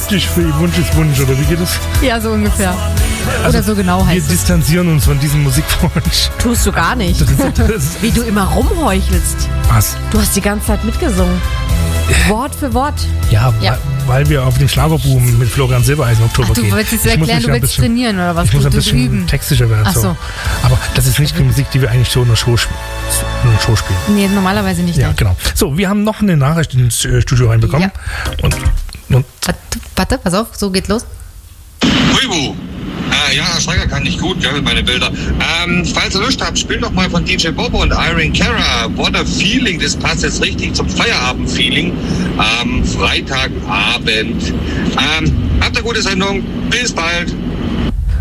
Wichtig für ihr Wunsch ist Wunsch, oder wie geht es? Ja, so ungefähr. Oder so genau heißt es. Wir distanzieren uns von diesem Musikwunsch. Tust du gar nicht. Wie du immer rumheuchelst. Was? Du hast die ganze Zeit mitgesungen. Wort für Wort. Ja. Weil wir auf den Schlagerboom mit Florian Silbereisen im Oktober gehen. Du willst jetzt erklären, du willst trainieren oder was? Ich muss ein bisschen üben. textischer werden. Ach so. Aber das ist nicht die Musik, die wir eigentlich so in der Show spielen. Nee, normalerweise nicht. Ja, genau. So, wir haben noch eine Nachricht ins Studio reinbekommen. Ja. Und Warte, pass auf, so geht los. Huibu. Ja, Herr Steiger kann nicht gut, gell, meine Bilder. Falls ihr Lust habt, spielt doch mal von DJ Bobo und Irene Cara. What a Feeling, das passt jetzt richtig zum Feierabend-Feeling am Freitagabend. Habt eine gute Sendung, bis bald.